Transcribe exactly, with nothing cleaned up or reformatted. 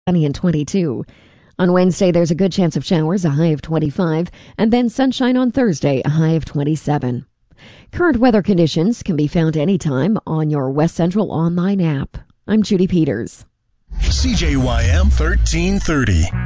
Sunny and twenty-two. On Wednesday, there's a good chance of showers, a high of twenty-five, and then sunshine on Thursday, a high of twenty-seven. Current weather conditions can be found anytime on your West Central online app. I'm Judy Peters. C J Y M thirteen thirty.